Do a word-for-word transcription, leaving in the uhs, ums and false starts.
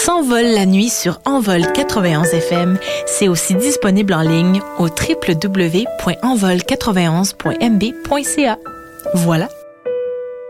S'envole la nuit sur Envol quatre-vingt-onze F M. C'est aussi disponible en ligne au w w w point envol quatre-vingt-onze point m b point c a. Voilà.